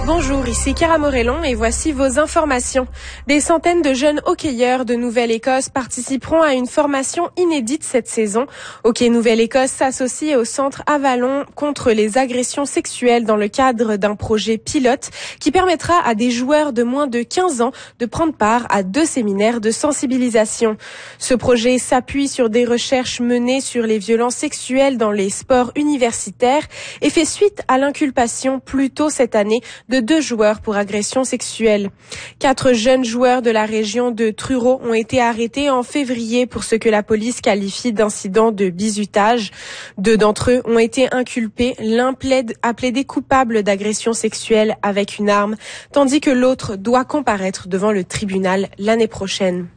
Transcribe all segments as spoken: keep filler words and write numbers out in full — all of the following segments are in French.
Bonjour, ici Cara Morellon et voici vos informations. Des centaines de jeunes hockeyeurs de Nouvelle-Écosse participeront à une formation inédite cette saison. Hockey Nouvelle-Écosse s'associe au Centre Avalon contre les agressions sexuelles dans le cadre d'un projet pilote qui permettra à des joueurs de moins de quinze ans de prendre part à deux séminaires de sensibilisation. Ce projet s'appuie sur des recherches menées sur les violences sexuelles dans les sports universitaires et fait suite à l'inculpation plus tôt cette année de deux joueurs pour agression sexuelle. Quatre jeunes joueurs de la région de Truro ont été arrêtés en février pour ce que la police qualifie d'incident de bizutage. Deux d'entre eux ont été inculpés. L'un plaide, a plaidé coupable d'agression sexuelle avec une arme, tandis que l'autre doit comparaître devant le tribunal l'année prochaine.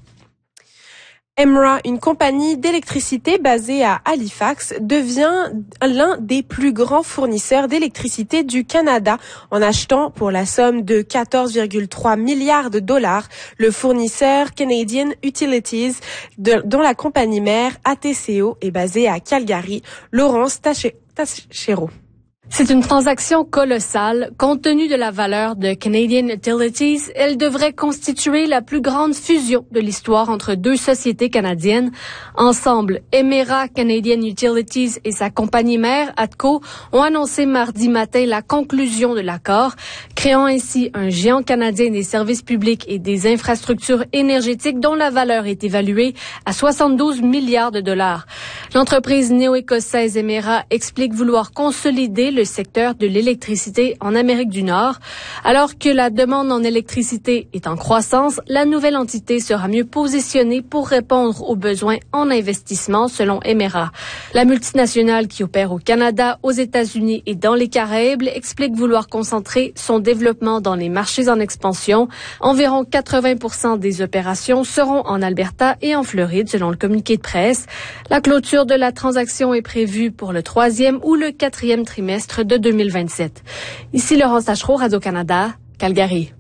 Emera, une compagnie d'électricité basée à Halifax, devient l'un des plus grands fournisseurs d'électricité du Canada en achetant pour la somme de quatorze virgule trois milliards de dollars le fournisseur Canadian Utilities, de, dont la compagnie mère A T C O est basée à Calgary. Laurence Tachero. C'est une transaction colossale. Compte tenu de la valeur de Canadian Utilities, elle devrait constituer la plus grande fusion de l'histoire entre deux sociétés canadiennes. Ensemble, Emera Canadian Utilities et sa compagnie mère, ATCO, ont annoncé mardi matin la conclusion de l'accord, créant ainsi un géant canadien des services publics et des infrastructures énergétiques dont la valeur est évaluée à soixante-douze milliards de dollars. L'entreprise néo-écossaise Emera explique vouloir consolider le secteur de l'électricité en Amérique du Nord. Alors que la demande en électricité est en croissance, la nouvelle entité sera mieux positionnée pour répondre aux besoins en investissement, selon Emera. La multinationale qui opère au Canada, aux États-Unis et dans les Caraïbes explique vouloir concentrer son développement dans les marchés en expansion. Environ quatre-vingts pour cent des opérations seront en Alberta et en Floride, selon le communiqué de presse. La clôture de la transaction est prévue pour le troisième ou le quatrième trimestre de deux mille vingt-sept. Ici Laurence Tachero, Radio-Canada, Calgary.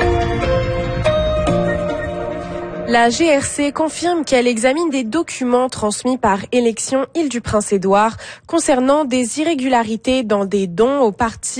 La G R C confirme qu'elle examine des documents transmis par Élections Île-du-Prince-Édouard concernant des irrégularités dans des dons aux partis